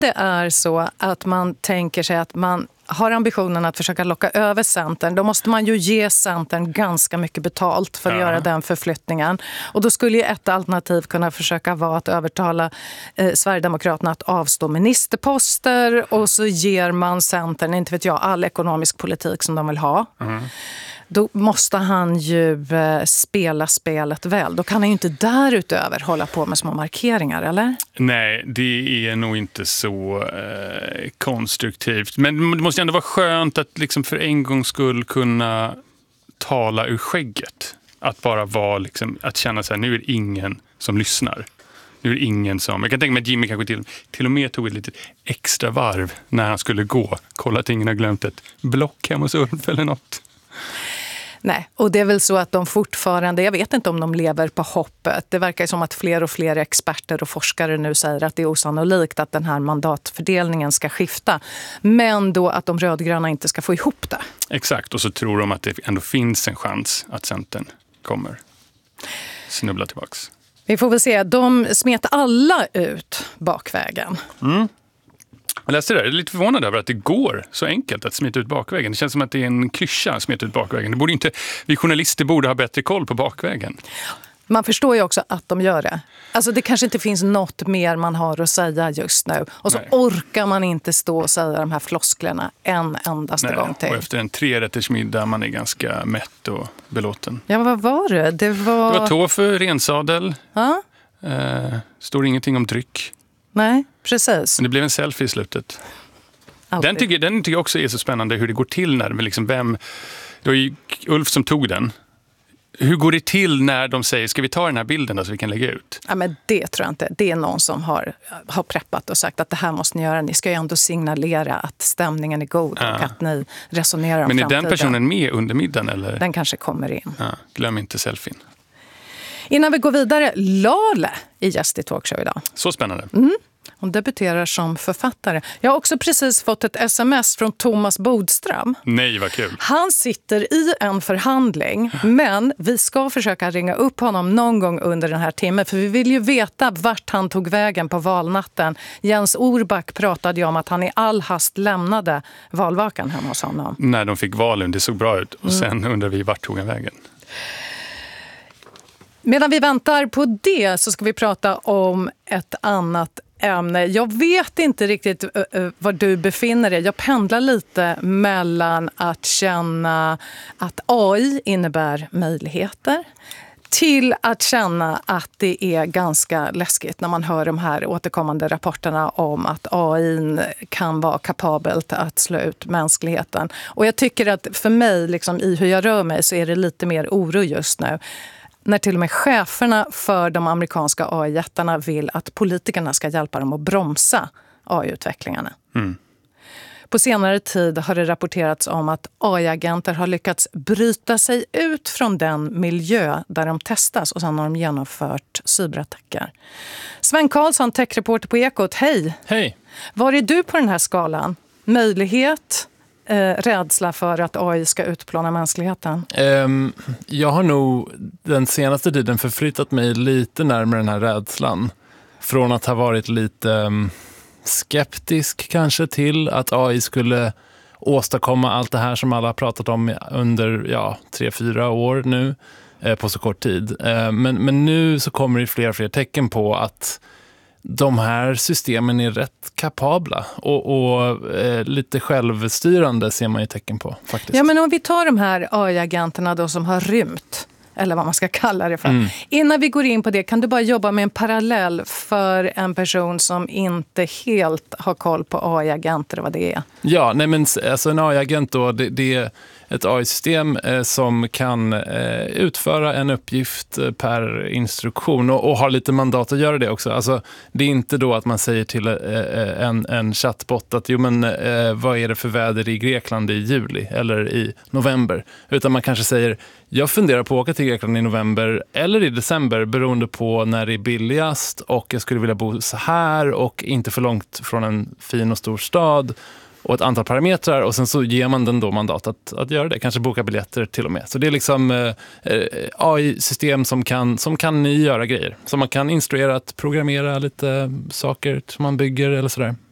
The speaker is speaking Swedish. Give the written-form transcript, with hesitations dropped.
det är så att man tänker sig att man har ambitionen att försöka locka över Centern, då måste man ju ge Centern ganska mycket betalt för att göra den förflyttningen. Och då skulle ju ett alternativ kunna försöka vara att övertala Sverigedemokraterna att avstå ministerposter, och så ger man Centern, inte vet jag, all ekonomisk politik som de vill ha. Då måste han ju spela spelet väl. Då kan han ju inte därutöver hålla på med små markeringar, eller? Nej, det är nog inte så konstruktivt. Men det måste ändå vara skönt att liksom för en gångs skull kunna tala ur skägget. Att bara vara liksom, att känna så här, nu är det ingen som lyssnar. Nu är det ingen som... Jag kan tänka mig att Jimmy kanske till och med tog ett litet extra varv när han skulle gå. Kolla att ingen har glömt ett block hemma hos Ulf eller något. Nej, och det är väl så att de fortfarande, jag vet inte om de lever på hoppet. Det verkar som att fler och fler experter och forskare nu säger att det är osannolikt att den här mandatfördelningen ska skifta. Men då att de rödgröna inte ska få ihop det. Exakt, och så tror de att det ändå finns en chans att Centern kommer snubbla tillbaks. Vi får väl se, de smet alla ut bakvägen. Jag läste det där, jag är lite förvånad över att det går så enkelt att smita ut bakvägen. Det känns som att det är en klyscha att smita ut bakvägen. Det borde inte, vi journalister borde ha bättre koll på bakvägen. Man förstår ju också att de gör det. Alltså det kanske inte finns något mer man har att säga just nu. Och så orkar man inte stå och säga de här flosklerna en endaste gång till. Och efter en 3-rättersmiddag man är ganska mätt och belåten. Ja, vad var det? Det var tofu, rensadel. Ja? Står ingenting om dryck. Nej, precis. Men det blev en selfie i slutet. Den tycker jag också är så spännande hur det går till när liksom det var ju Ulf som tog den. Hur går det till när de säger, ska vi ta den här bilden då så vi kan lägga ut? Ja, men det tror jag inte. Det är någon som har preppat och sagt att det här måste ni göra. Ni ska ju ändå signalera att stämningen är god och att ni resonerar om framtiden. Men är den personen med under middagen? Eller? Den kanske kommer in. Ja, glöm inte selfien. Innan vi går vidare, Lale i gäst i Talkshow idag. Så spännande. Hon debuterar som författare. Jag har också precis fått ett sms från Thomas Bodström. Nej, vad kul. Han sitter i en förhandling, men vi ska försöka ringa upp honom någon gång under den här timmen. För vi vill ju veta vart han tog vägen på valnatten. Jens Orback pratade ju om att han i all hast lämnade valvakan hemma hos honom. När de fick valen, det såg bra ut. Och sen undrar vi vart tog han vägen. Medan vi väntar på det så ska vi prata om ett annat ämne. Jag vet inte riktigt var du befinner dig. Jag pendlar lite mellan att känna att AI innebär möjligheter till att känna att det är ganska läskigt när man hör de här återkommande rapporterna om att AI kan vara kapabelt att slå ut mänskligheten. Och jag tycker att för mig, liksom, i hur jag rör mig, så är det lite mer oro just nu. När till och med cheferna för de amerikanska AI-jättarna vill att politikerna ska hjälpa dem att bromsa AI-utvecklingarna. På senare tid har det rapporterats om att AI-agenter har lyckats bryta sig ut från den miljö där de testas och sedan har de genomfört cyberattacker. Sven Karlsson, techreporter på Ekot, hej! Hej! Var är du på den här skalan? Möjlighet, rädsla för att AI ska utplåna mänskligheten? Jag har nog den senaste tiden förflyttat mig lite närmare den här rädslan. Från att ha varit lite skeptisk kanske till att AI skulle åstadkomma allt det här som alla har pratat om under 3-4 år nu på så kort tid. Men nu så kommer det fler och fler tecken på att de här systemen är rätt kapabla och lite självstyrande ser man ju tecken på faktiskt. Ja, men om vi tar de här AI-agenterna då som har rymt, eller vad man ska kalla det för. Innan vi går in på det, kan du bara jobba med en parallell för en person som inte helt har koll på AI-agenter och vad det är? Ja, nej men alltså en AI-agent då, det är ett AI-system som kan utföra en uppgift per instruktion och har lite mandat att göra det också. Alltså, det är inte då att man säger till en chatbot att vad är det för väder i Grekland i juli eller i november? Utan man kanske säger, jag funderar på att åka till Grekland i november eller i december beroende på när det är billigast och jag skulle vilja bo så här och inte för långt från en fin och stor stad. Och ett antal parametrar och sen så ger man den då mandat att göra det. Kanske boka biljetter till och med. Så det är liksom AI-system som kan göra grejer. Som man kan instruera att programmera lite saker som man bygger eller sådär.